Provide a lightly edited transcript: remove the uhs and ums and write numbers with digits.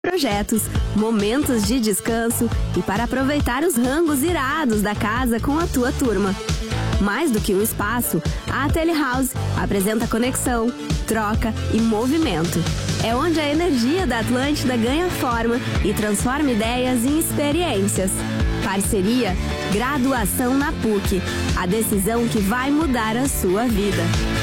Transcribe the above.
projetos, momentos de descanso e para aproveitar os rangos irados da casa com a tua turma. Mais do que um espaço, a Telehouse apresenta conexão, troca e movimento. É onde a energia da Atlântida ganha forma e transforma ideias em experiências. Parceria, graduação na PUC. A decisão que vai mudar a sua vida.